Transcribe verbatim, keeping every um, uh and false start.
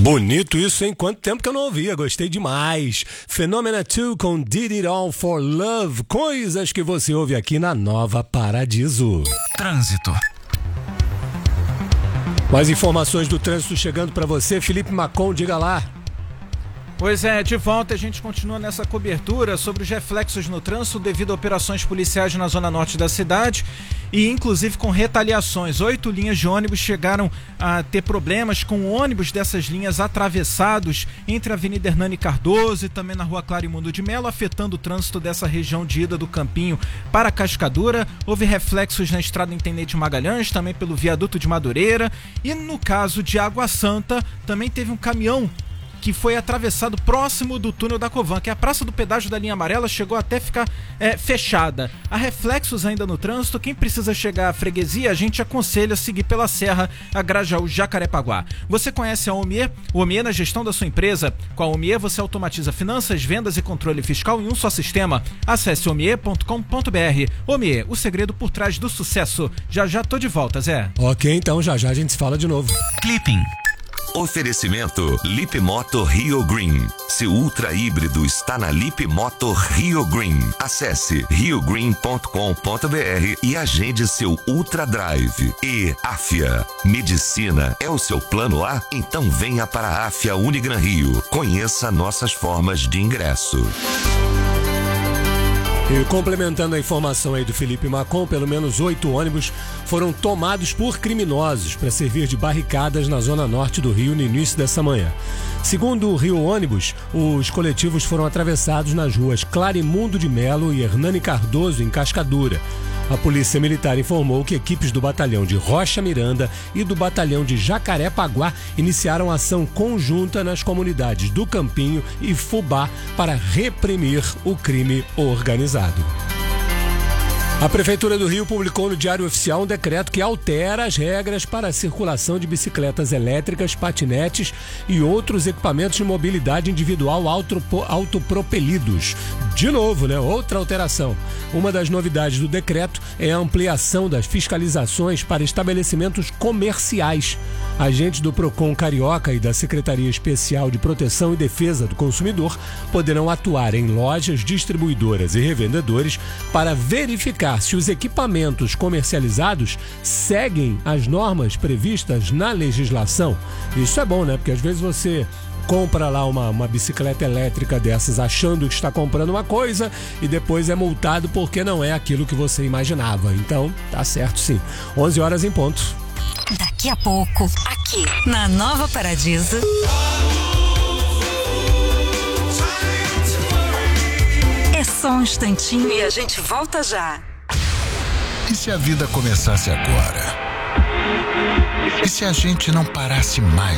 Bonito isso, hein? Quanto tempo que eu não ouvia, gostei demais. Phenomena dois com Did It All for Love, coisas que você ouve aqui na Nova Paradiso. Trânsito. Mais informações do trânsito chegando para você, Felipe Macon, diga lá. Pois é, de volta a gente continua nessa cobertura sobre os reflexos no trânsito devido a operações policiais na zona norte da cidade e inclusive com retaliações. Oito linhas de ônibus chegaram a ter problemas com ônibus dessas linhas atravessados entre a Avenida Hernani Cardoso e também na Rua Clarimundo de Melo, afetando o trânsito dessa região de ida do Campinho para Cascadura. Houve reflexos na estrada Intendente Magalhães, também pelo viaduto de Madureira, e no caso de Água Santa também teve um caminhão que foi atravessado próximo do túnel da Covan, que é a praça do pedágio da linha amarela, chegou até ficar é, fechada. Há reflexos ainda no trânsito. Quem precisa chegar à freguesia, a gente aconselha seguir pela Serra, a Grajaú, Jacarepaguá. Você conhece a Omie? O Omie na gestão da sua empresa. Com a Omie você automatiza finanças, vendas e controle fiscal em um só sistema. Acesse omie ponto com ponto br. Omie, o segredo por trás do sucesso. Já já tô de volta, Zé. Ok, então já já a gente se fala de novo. Clipping. Oferecimento Lip Moto Rio Green. Seu ultra híbrido está na Lip Moto Rio Green. Acesse rio green ponto com ponto br e agende seu Ultra Drive. E Afia. Medicina é o seu plano A? Então venha para a Afia Unigran Rio. Conheça nossas formas de ingresso. E complementando a informação aí do Felipe Macon, pelo menos oito ônibus foram tomados por criminosos para servir de barricadas na zona norte do Rio no início dessa manhã. Segundo o Rio Ônibus, os coletivos foram atravessados nas ruas Clarimundo de Melo e Hernani Cardoso, em Cascadura. A Polícia Militar informou que equipes do Batalhão de Rocha Miranda e do Batalhão de Jacarepaguá iniciaram ação conjunta nas comunidades do Campinho e Fubá para reprimir o crime organizado. A Prefeitura do Rio publicou no Diário Oficial um decreto que altera as regras para a circulação de bicicletas elétricas, patinetes e outros equipamentos de mobilidade individual autopropelidos. De novo, né? Outra alteração. Uma das novidades do decreto é a ampliação das fiscalizações para estabelecimentos comerciais. Agentes do Procon Carioca e da Secretaria Especial de Proteção e Defesa do Consumidor poderão atuar em lojas, distribuidoras e revendedores para verificar se os equipamentos comercializados seguem as normas previstas na legislação. Isso é bom, né? Porque às vezes você compra lá uma, uma bicicleta elétrica dessas achando que está comprando uma coisa e depois é multado porque não é aquilo que você imaginava. Então, tá certo sim. onze horas em ponto. Daqui a pouco, aqui na Nova Paradiso. É só um instantinho e a gente volta já. E se a vida começasse agora? E se a gente não parasse mais?